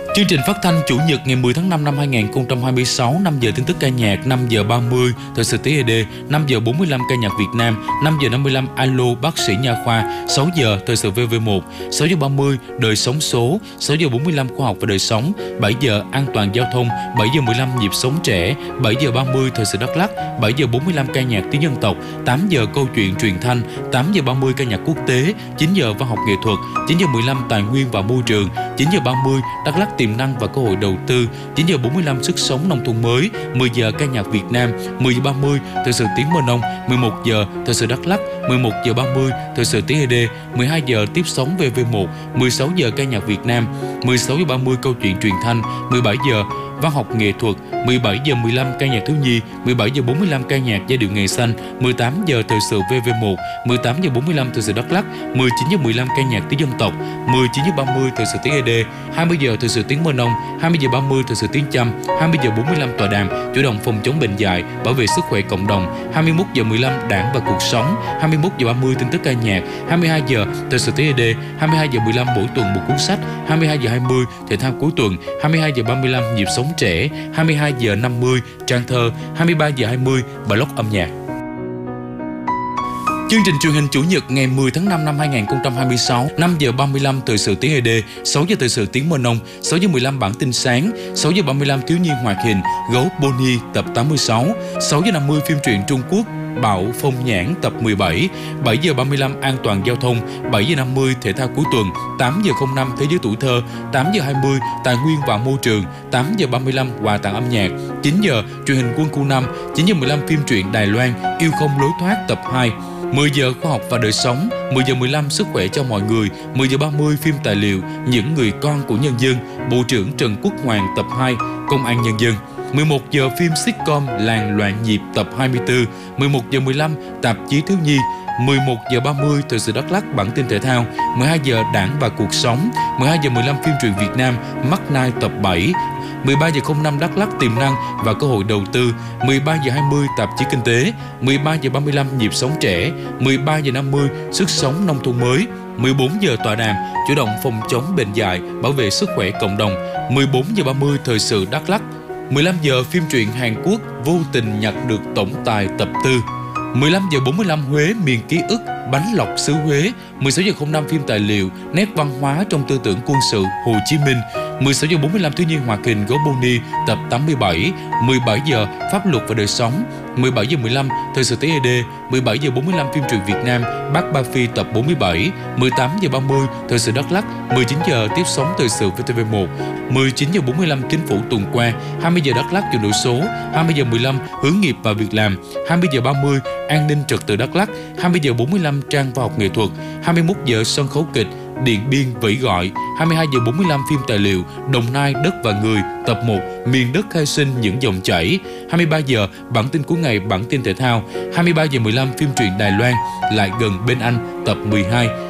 Chương trình phát thanh Chủ nhật ngày 10 tháng 5 năm 2026, 5 giờ tin tức ca nhạc, 5 giờ 30 thời sự tiếng ED, 5 giờ 45 ca nhạc Việt Nam, 5 giờ 55 alo bác sĩ nha khoa, 6 giờ thời sự VV1, 6 giờ 30 đời sống số, 6 giờ 45 khoa học và đời sống, 7 giờ an toàn giao thông, 7 giờ 15 nhịp sống trẻ, 7 giờ 30 thời sự Đắk Lắk, 7 giờ 45 ca nhạc tiếng dân tộc, 8 giờ câu chuyện truyền thanh, 8 giờ 30 ca nhạc quốc tế, 9 giờ văn học nghệ thuật, 9 giờ 15 tài nguyên và môi trường, 9 giờ 30 Đắk Lắk tiềm năng và cơ hội đầu tư, 9 giờ 45 sức sống nông thôn mới, 10 giờ ca nhạc Việt Nam, 10 giờ 30 thời sự tiếng Mơ Nông, 11 giờ thời sự Đắk Lắk, 11 giờ 30 thời sự tiếng ED, 12 giờ tiếp sóng VV1, 16 giờ ca nhạc Việt Nam, 16 giờ 30 câu chuyện truyền thanh, 17 giờ văn học nghệ thuật, 17 giờ 15 ca nhạc thiếu nhi, 17 giờ 45 ca nhạc giai điệu ngày xanh, 18 giờ thời sự VV1, 18 giờ 45 thời sự Đắk Lắk, 19 giờ 15 ca nhạc tiếng dân tộc, 19 giờ 30 thời sự tiếng ED, 20 giờ thời sự tiếng Mơ Nông, 20 giờ 30 thời sự tiếng Chăm, 20 giờ 45 tọa đàm chủ động phòng chống bệnh dại, bảo vệ sức khỏe cộng đồng, 21 giờ 15 đảng và cuộc sống, 21 giờ 30 tin tức ca nhạc, 22 giờ thời sự tiếng ED, 22 giờ 15 mỗi tuần một cuốn sách, 22 giờ 20 thể thao cuối tuần, 22 giờ 35 nhịp sống trẻ, 22 giờ 50 trang thơ, 23 giờ 20 blog âm nhạc. Chương trình truyền hình Chủ nhật ngày 10 tháng 5 năm 2026, 5 giờ 35 thời sự tiếng ED, 6 giờ thời sự tiếng Mơ Nông, 6 giờ 15 bản tin sáng, 6 giờ 35 thiếu nhi hoạt hình Gấu Bonnie tập 86, 6 giờ 50 phim truyện Trung Quốc Bão Phong Nhãn tập 17, 7 giờ 35 an toàn giao thông, 7 giờ 50 thể thao cuối tuần, 8 giờ 05 thế giới tuổi thơ, 8 giờ 20 tài nguyên và môi trường, 8 giờ 35 quà tặng âm nhạc, 9 giờ truyền hình Quân khu 5, 9 giờ 15 phim truyện Đài Loan Yêu không lối thoát tập 2, 10 giờ khoa học và đời sống, 10 giờ 15 sức khỏe cho mọi người, 10 giờ 30 phim tài liệu Những người con của nhân dân, Bộ trưởng Trần Quốc Hoàn tập 2, Công an nhân dân. 11 giờ phim sitcom Làng loạn nhịp tập 24, 11 giờ 15 tạp chí thiếu nhi, 11 giờ 30 thời sự Đắk Lắk bản tin thể thao, 12 giờ đảng và cuộc sống, 12 giờ 15 phim truyện Việt Nam Mắc Nai tập 7, 13 giờ 05 Đắk Lắk tiềm năng và cơ hội đầu tư, 13 giờ 20 tạp chí kinh tế, 13 giờ 35 nhịp sống trẻ, 13 giờ 50 sức sống nông thôn mới, 14 giờ tọa đàm chủ động phòng chống bệnh dại, bảo vệ sức khỏe cộng đồng, 14 giờ 30 thời sự Đắk Lắk, 15 giờ phim truyện Hàn Quốc Vô tình nhặt được tổng tài tập 4, 15 giờ 45 Huế miền ký ức Bánh lọc xứ Huế, 16 giờ 05 phim tài liệu Nét văn hóa trong tư tưởng quân sự Hồ Chí Minh, 16 giờ 45 thiếu nhi hoạt hình Gấu Bonnie tập 87, 17 giờ pháp luật và đời sống, 17 giờ 15 thời sự tiếng ED, 17 giờ 45 phim truyện Việt Nam Bác Ba Phi tập 47, 18 giờ 30 thời sự Đắk Lắk, 19 giờ tiếp sóng thời sự VTV1, 19 giờ 45 chính phủ tuần qua, 20 giờ Đắk Lắk chuyển đổi số, 20 giờ 15 hướng nghiệp và việc làm, 20 giờ 30 an ninh trật tự Đắk Lắk, 20 giờ 45 trang văn học nghệ thuật, 21 giờ sân khấu kịch Điện Biên vẫy gọi, 22 giờ 45 phim tài liệu Đồng Nai đất và người tập 1 miền đất khai sinh những dòng chảy, 23 giờ bản tin cuối ngày bản tin thể thao, 23 giờ 15 phim truyện Đài Loan Lại gần bên anh tập 12,